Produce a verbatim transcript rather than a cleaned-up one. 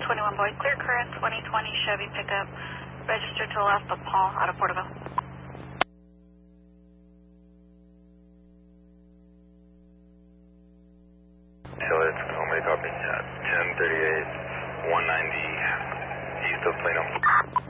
twenty-one Boyd, clear current, twenty twenty Chevy pickup, registered to the left of Paul, out of Porterville. Charlotte, somebody copy. Uh, ten thirty-eight, one ninety, east of Plano.